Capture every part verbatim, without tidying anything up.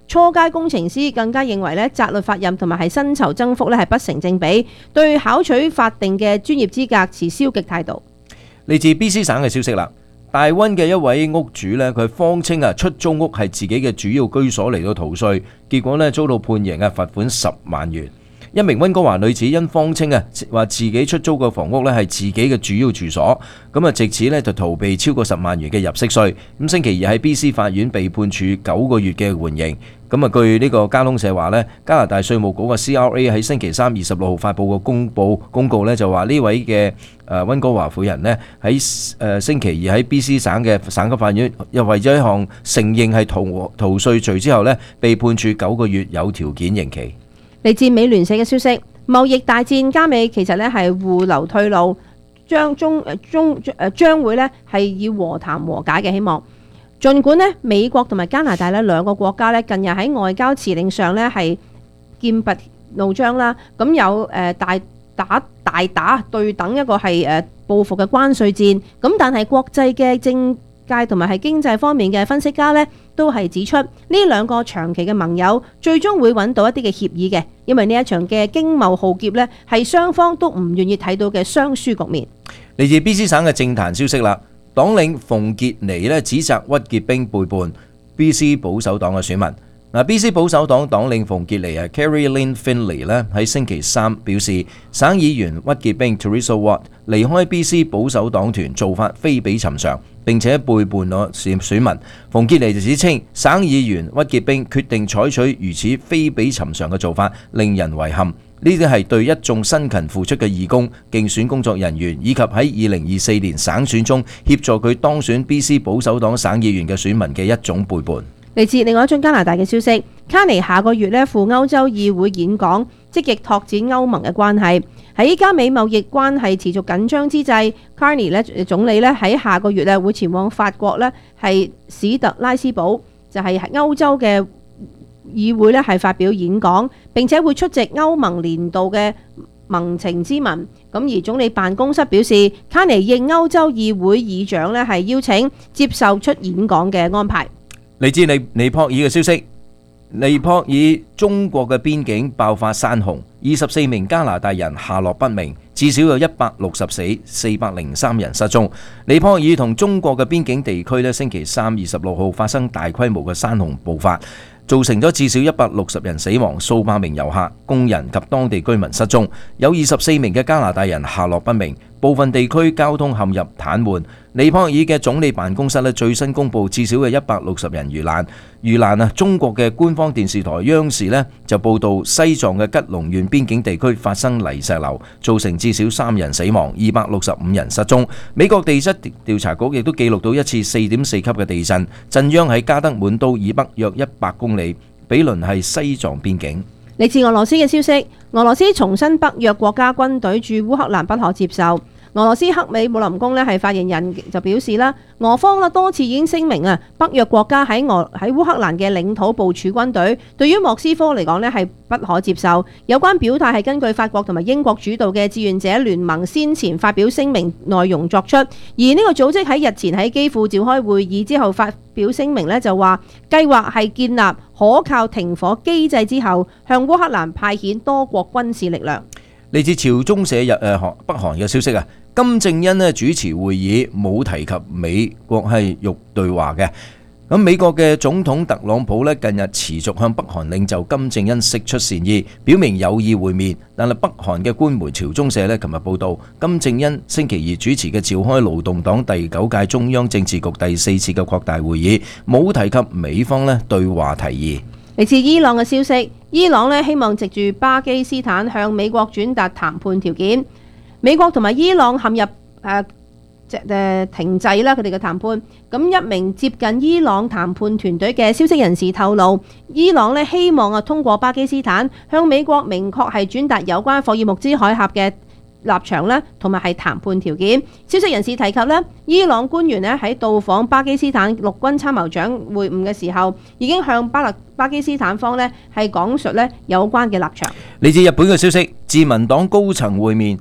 初階工程師更加認為咧，責律法任同埋係薪酬增幅咧係不成正比，對考取法定嘅專業資格持消極態度。 嚟自 B C 省嘅消息啦，大溫嘅一位屋主呢，佢謊稱啊出租屋係自己嘅主要居所嚟到逃稅，結果呢遭到判刑啊罰款十萬元。一名溫哥華女子因謊稱啊話自己出租個房屋咧係自己嘅主要住所，咁啊藉此咧就逃避超過十萬元嘅入息稅。咁星期二喺 B C 法院被判處九個月嘅緩刑。咁啊據呢個交通社話咧，加拿大稅務局嘅 C R A 喺星期三二十六號發布個公佈公告咧，就話呢位嘅誒溫哥華婦人呢，喺誒星期二喺 B C 省嘅省級法院又為咗一項承認係逃逃稅罪之後呢，被判處九個月有條件刑期。 嚟自美聯社嘅消息，貿易大戰加美其實咧係互流退路，將中誒中誒將會咧係以和談和解嘅希望。儘管咧美國同埋加拿大咧兩個國家咧近日喺外交辭令上咧係劍拔弩張啦，咁有誒大打大打對等一個係誒報復嘅關稅戰，咁但係國際嘅政界同埋係經濟方面嘅分析家呢，都係指出呢兩個長期嘅盟友最終會揾到一啲嘅協議嘅，因為呢一場嘅經貿浩劫呢，係雙方都唔願意睇到嘅雙輸局面。 嚟自 B C 省嘅政壇消息啦，黨領馮傑尼呢指責屈傑兵背叛 B C 保守黨嘅選民。嗱，B C 保守黨黨領馮傑尼啊 Carrie Lynn Finley 咧喺星期三表示，省議員屈傑兵 Teresa Watt 離開 B C 保守黨團做法非比尋常，並且背叛咗選選民。馮傑尼就指稱，省議員屈傑兵決定採取如此非比尋常嘅做法，令人遺憾。呢啲係對一眾辛勤付出嘅義工、競選工作人員以及喺二零二四年省選中協助佢當選 B C 保守黨省議員嘅選民嘅一種背叛。 嚟自另外一宗加拿大嘅消息，卡尼下個月咧赴歐洲議會演講，積極拓展歐盟嘅關係。喺加美貿易關係持續緊張之際，卡尼咧總理咧喺下個月咧會前往法國咧係史特拉斯堡，就係歐洲嘅議會咧係發表演講，並且會出席歐盟年度嘅盟情咨文。咁而總理辦公室表示，卡尼應歐洲議會議長咧係邀請，接受出演講嘅安排。 嚟自尼尼泊爾嘅消息，尼泊爾中國嘅邊境爆發山洪，二十四名加拿大人下落不明，至少有一百六十死，四百零三人失蹤。尼泊爾同中國嘅邊境地區呢，星期三二十六號發生大規模嘅山洪暴發，造成咗至少一百六十人死亡，數百名遊客、工人及當地居民失蹤，有二十四名嘅加拿大人下落不明，部分地區交通陷入癱瘓。尼泊爾嘅總理辦公室咧最新公布，至少有一百六十人遇難。遇難啊！中國嘅官方電視台央視咧就報道，西藏嘅吉隆縣邊境地區發生泥石流，造成至少三人死亡，二百六十五人失蹤。美國地質調查局亦都記錄到一次四點四級嘅地震，震央喺加德滿都以北約一百公里，比鄰係西藏邊境。 嚟自俄羅斯嘅消息，俄羅斯重申北約國家軍隊駐烏克蘭不可接受。俄羅斯克里姆林宮咧係發言人就表示啦，俄方啦多次已經聲明啊，北約國家喺俄喺烏克蘭嘅領土部署軍隊，對於莫斯科嚟講咧係不可接受。有關表態係根據法國同埋英國主導嘅志願者聯盟先前發表聲明內容作出，而呢個組織喺日前喺基輔召開會議之後發表聲明咧，就話計劃係建立可靠停火機制之後，向烏克蘭派遣多國軍事力量。 嚟自朝中社日誒北韓嘅消息啊，金正恩咧主持會議冇提及美國係欲對話嘅。咁美國嘅總統特朗普咧近日持續向北韓領袖金正恩釋出善意，表明有意會面。但係北韓嘅官媒朝中社咧琴日報道，金正恩星期二主持嘅召開勞動黨第九屆中央政治局第四次嘅擴大會議，冇提及美方咧對話提議。 嚟自伊朗嘅消息，伊朗咧希望藉住巴基斯坦向美國轉達談判條件。美國同埋伊朗陷入誒誒、呃、停滯啦，佢哋嘅談判。咁一名接近伊朗談判團隊嘅消息人士透露，伊朗咧希望啊通過巴基斯坦向美國明確係轉達有關霍爾木茲海峽嘅立場咧，同埋係談判條件。消息人士提及咧，伊朗官員咧喺到訪巴基斯坦陸軍參謀長會晤嘅時候，已經向巴勒巴基斯坦方咧係講述咧有關嘅立場。 嚟自日本嘅消息，自民黨高層會面。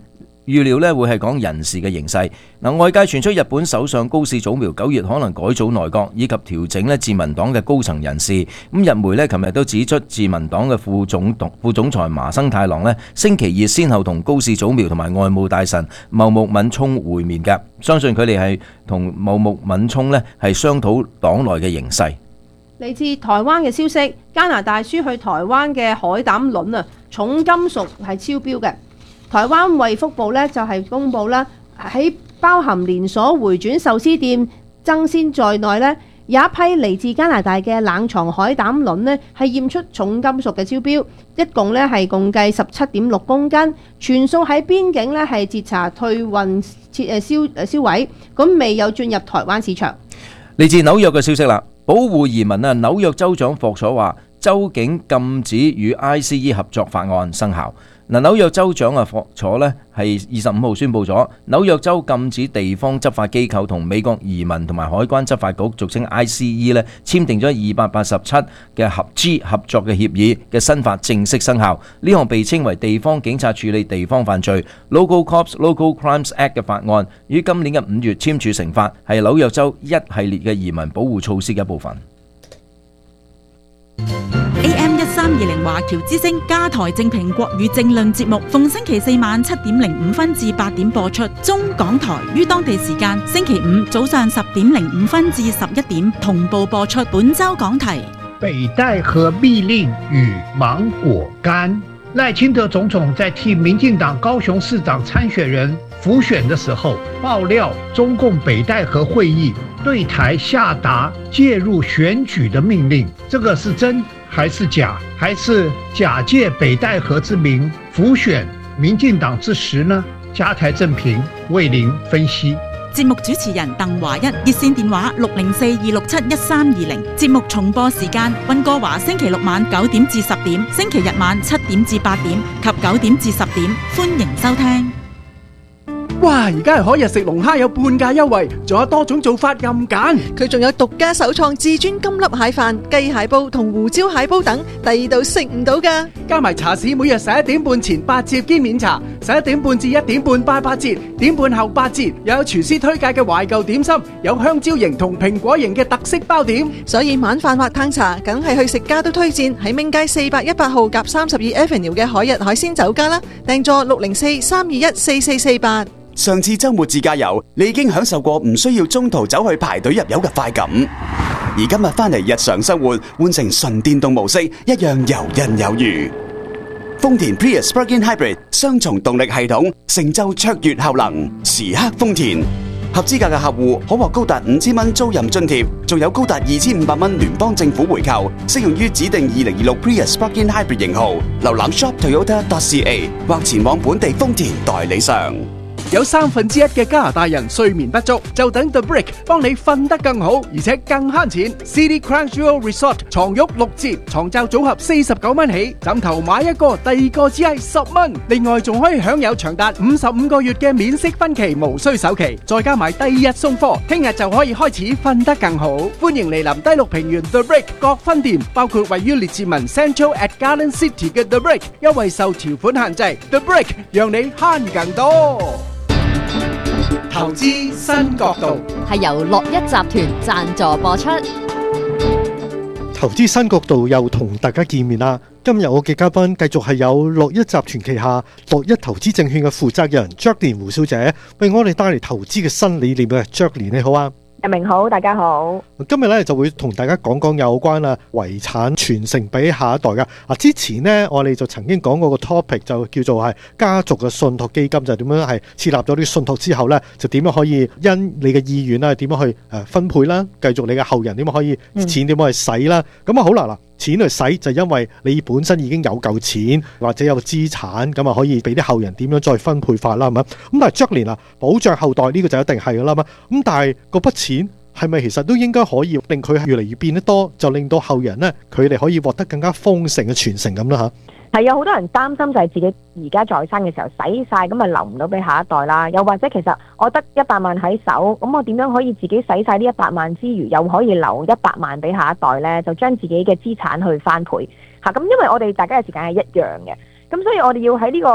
預料咧會係講人事嘅形勢。嗱，外界傳出日本首相高市早苗九月可能改組內閣，以及調整咧自民黨嘅高層人事。咁日媒咧琴日都指出，自民黨嘅副總副總裁麻生太郎咧星期二先後同高市早苗同埋外務大臣茂木敏充會面嘅，相信佢哋係同茂木敏充咧係商討黨內嘅形勢。 嚟自台灣嘅消息，加拿大輸去台灣嘅海膽卵啊，重金屬係超標嘅。台灣衛福部咧就係公佈啦，喺包含連鎖回轉壽司店爭鮮在內咧，有一批嚟自加拿大嘅冷藏海膽卵呢係驗出重金屬嘅超標，一共咧係共計十七點六公斤，全數喺邊境咧係截查退運切誒銷誒銷毀，咁未有進入台灣市場。 嚟自紐約嘅消息啦，保護移民啊，紐約州長霍楚話，州警禁止與 I C E 合作法案生效。嗱，紐約州長啊霍楚呢係二十五號宣布咗，紐約州禁止地方執法機構同美國移民同埋海關執法局俗稱 I C E 呢簽訂咗二百八十七嘅合資合作嘅協議嘅新法正式生效。呢項被稱為地方警察處理地方犯罪 Local Cops Local Crimes Act 嘅法案，於今年嘅五月簽署成法，係紐約州一系列嘅移民保護措施嘅一部分。 A M 一三二零華僑之聲加台正評國語政論節目，逢星期四晚七點零五分至八點播出。中港台於當地時間星期五早上十點零五分至十一點同步播出。本周講題： 北戴河密令與芒果乾。賴清德總統在替民進黨高雄市長參選人輔選的時候，爆料中共北戴河會議對台下達介入選舉的命令，這個是真還是假？還是假借北戴河之名輔選民進黨之實呢？加台正評為您分析。 節目主持人鄧華一，熱線電話六零四二六七一三二零。節目重播時間溫哥華星期六晚九點至十點，星期日晚七點至八點及九點至十點，歡迎收聽。 哇！而家係海日食龍蝦有半價優惠，仲有多種做法任揀。 佢仲有獨家首創至尊金粒蟹飯、雞蟹煲同胡椒蟹煲等，第二度食唔到㗎。 加埋茶市每日十一點半前八折兼免茶，十一點半至一點半八八折，點半後八折。又有廚師推介嘅懷舊點心，有香蕉型同蘋果型嘅特色包點。 所以晚飯或嘆茶，梗係去食家都推薦喺明街四百一百號夾三十二 Avenue 嘅海日海鮮酒家啦。訂座六零四三二一四四四八。 上次周末自駕遊，你已經享受過唔需要中途走去排隊入油嘅快感，而今日翻嚟日常生活，換成純電動模式，一樣游刃有餘。豐田 Prius Plug-in Hybrid 雙重動力系統，成就卓越效能，時刻豐田。合資格嘅客戶可獲高達五千蚊租賃津貼，仲有高達二千五百蚊聯邦政府回扣，適用於指定二零二六 Prius Plug-in Hybrid 型號。瀏覽 shop toyota dot c a 或前往本地豐田代理商。 有三分之一嘅加拿大人睡眠不足，就等 The Brick 幫你瞓得更好，而且更慳錢。City Crown Jewel Resort 床褥六折，床罩組合四十九蚊起，枕頭買一個，第二個只係十蚊。另外仲可以享有長達五十五個月嘅免息分期，無需首期，再加埋第二日送貨，聽日就可以開始瞓得更好。歡迎嚟臨低綠平原 The Brick 各分店，包括位於列治文 Central at Garden City 嘅 The Brick， 優惠受條款限制。The Brick 讓你慳更多。投資新角度係由樂一集團贊助播出。 投資新角度又同大家見面啦。今日我嘅嘉賓繼續係有樂一集團旗下樂一投資證券嘅負責人 Jacqueline 胡小姐，為我哋帶嚟投資嘅新理念嘅。Jacqueline 你好啊。 日明好，大家好。 今日咧就會同大家講講有關啊遺產傳承俾下一代噶。啊，之前呢，我哋就曾經講過個 topic 就叫做係家族嘅信託基金，就點樣係設立咗啲信託之後咧，就點樣可以因你嘅意願啦，點樣去誒分配啦，繼續你嘅後人點樣可以錢點樣去使啦。咁啊好啦嗱。錢去使就因為你本身已經有嚿錢或者有資產，咁啊可以俾啲後人點樣再分配法啦，係咪？咁但係Jacqueline啊，保障後代呢個就一定係噶啦嘛。咁但係嗰筆錢係咪其實都應該可以令佢越嚟越變得多，就令到後人呢，佢哋可以獲得更加豐盛嘅傳承咁啦嚇？ 係有好多人擔心就係自己而家在生嘅時候使晒，咁咪留唔到俾下一代啦。又或者其實我得一百萬喺手，咁我點樣可以自己使晒呢一百萬之餘，又可以留一百萬俾下一代呢？就將自己嘅資產去翻倍嚇。咁因為我哋大家嘅時間係一樣嘅，咁所以我哋要喺呢個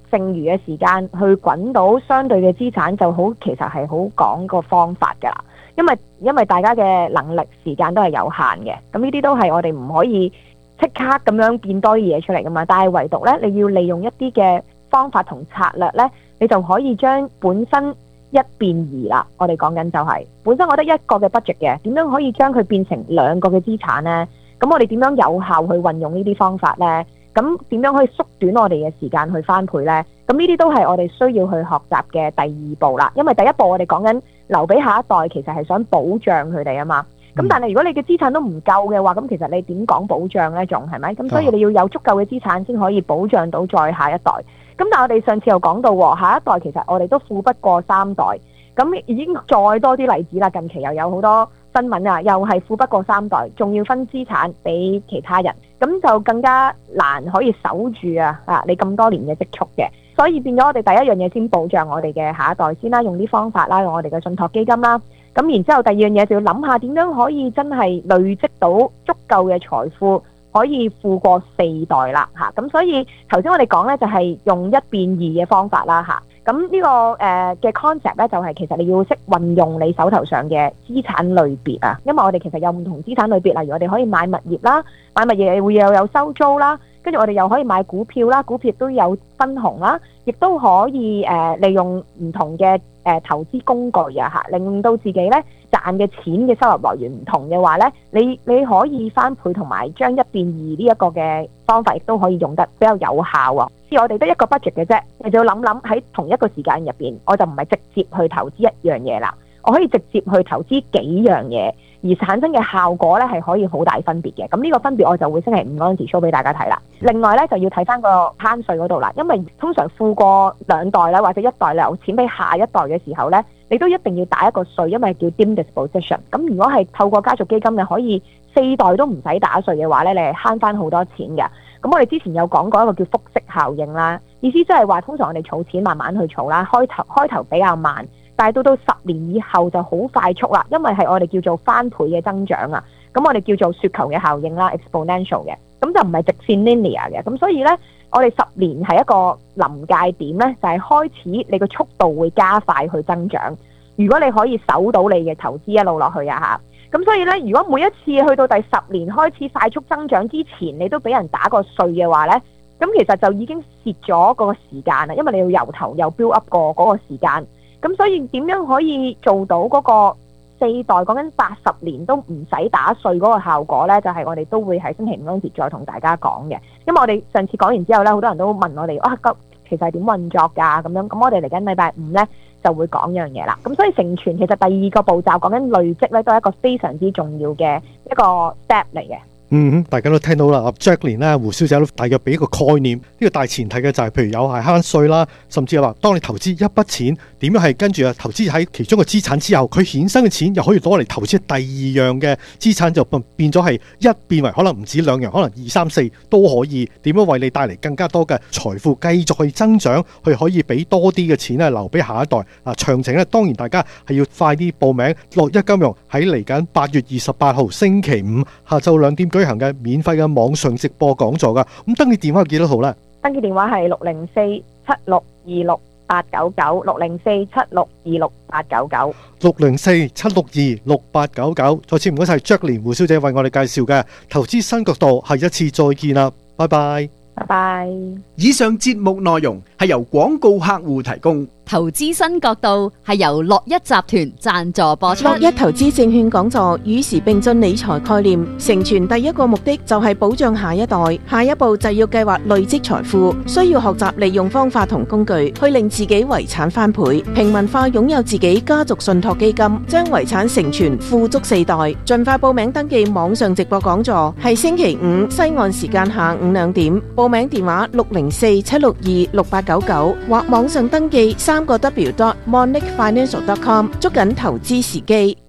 剩餘嘅時間去滾到相對嘅資產，就好其實係好講個方法㗎啦。因為因為大家嘅能力時間都係有限嘅，咁呢啲都係我哋唔可以即刻咁樣變多啲嘢出嚟㗎嘛。但係唯獨呢，你要利用一啲嘅方法同策略呢，你就可以將本身一變二啦。我哋講緊就係、是、本身我得一個嘅 budget 嘅，點樣可以將佢變成兩個嘅資產呢？咁我哋點樣有效去運用呢啲方法呢？咁點樣可以縮短我哋嘅時間去翻倍呢？咁呢啲都係我哋需要去學習嘅第二步啦。因為第一步我哋講緊留俾下一代，其實係想保障佢哋啊嘛。咁但係如果你嘅資產都唔夠嘅話，咁其實你點講保障呢？仲係咪？咁所以你要有足夠嘅資產先可以保障到再下一代。咁但係我哋上次又講到喎，下一代其實我哋都富不過三代。咁已經再多啲例子啦。近期又有好多新聞啊，又係富不過三代，仲要分資產俾其他人，咁就更加難可以守住啊！啊，你咁多年嘅積蓄嘅，所以變咗我哋第一樣嘢先保障我哋嘅下一代先啦，用啲方法啦，用我哋嘅信託基金啦。咁然之後第二樣嘢就要諗下點樣可以真係累積到足夠嘅財富，可以富過四代啦嚇。咁所以頭先我哋講呢，就係用一變二嘅方法啦嚇。咁呢、這個誒嘅、呃、concept 咧，就係、是、其實你要識運用你手頭上嘅資產類別啊。因為我哋其實有唔同資產類別，例如我哋可以買物業啦，買物業會又有收租啦，跟住我哋又可以買股票啦，股票亦都有分紅啦，亦都可以誒、呃、利用唔同嘅誒、呃、投資工具啊嚇，令到自己咧賺嘅錢嘅收入來源唔同嘅話咧，你你可以翻倍同埋將一變二呢一個嘅方法，亦都可以用得比較有效啊。我哋得一個 budget 嘅啫，你就要諗諗喺同一個時間入邊，我就唔係直接去投資一樣嘢啦，我可以直接去投資幾樣嘢，而產生嘅效果咧係可以好大分別嘅。咁呢個分別我就會星期五嗰陣時 show 俾大家睇啦。另外咧就要睇翻個慳稅嗰度啦，因為通常富過兩代咧或者一代留錢俾下一代嘅時候咧，你都一定要打一個稅，因為叫 dim disposition。咁如果係透過家族基金嘅，可以四代都唔使打稅嘅話咧，你係慳翻好多錢嘅。咁我哋之前有講過一個叫複息效應啦，意思即係話通常我哋儲錢慢慢去儲啦，開頭開頭比較慢，但係到到十年以後就好快速啦，因為係我哋叫做翻倍嘅增長啊。咁我哋叫做雪球嘅效應啦 ，exponential 嘅，咁就唔係直線 linear 嘅。咁所以呢，我哋十年係一個臨界點呢，就係、是、開始你個速度會加快去增長。如果你可以守到你嘅投資一路落去啊嚇。咁所以咧，如果每一次去到第十年開始快速增長之前，你都俾人打個稅嘅話咧，咁其實就已經蝕咗嗰個時間啦，因為你要由頭又 build up 過嗰個時間。咁所以點樣可以做到嗰個四代講緊八十年都唔使打稅嗰個效果咧？就係、是、我哋都會喺星期五嗰陣時再同大家講嘅。因為我哋上次講完之後咧，好多人都問我哋啊，其實係點運作㗎？咁樣咁我哋嚟緊禮拜五咧就會講樣嘢啦。咁所以成全其實第二個步驟講緊累積咧，都係一個非常之重要嘅一個 step 嚟嘅。 嗯，大家都聽到啦。Jacqueline 咧，胡小姐都大約俾一個概念，呢、這個大前提嘅就係、是，譬如有係慳稅啦，甚至係話，當你投資一筆錢，點樣係跟住啊投資喺其中嘅資產之後，佢衍生嘅錢又可以攞嚟投資第二樣嘅資產，就變咗係一變為可能唔止兩樣，可能二三四都可以，點樣為你帶嚟更加多嘅財富，繼續去增長，去可以俾多啲嘅錢咧留俾下一代。啊，詳情咧當然大家係要快啲報名，樂一金融喺嚟緊八月二十八號星期五下晝兩點舉行嘅免費嘅網上直播講座噶，咁登記電話係幾多號呢？ 登記電話係六零四七六二六八九九，六零四七六二六八九九， 六零四七六二六八九九。再次唔該晒 Jacqueline 胡小姐為我哋介紹嘅投資新角度，下一次再見啦，拜拜， 拜拜。 以上節目內容係由廣告客戶提供。 投資新角度係由樂一集團贊助播出。 樂一投資證券講座與時並進理財概念，成全第一個目的就係保障下一代，下一步就要計劃累積財富，需要學習利用方法同工具去令自己遺產翻倍，平民化擁有自己家族信託基金，將遺產成全富足四代。盡快報名登記網上直播講座，係星期五西岸時間下午兩點，報名電話六零四七六二六八九九或網上登記三個 w dot monique financial dot com， 捉緊投資時機。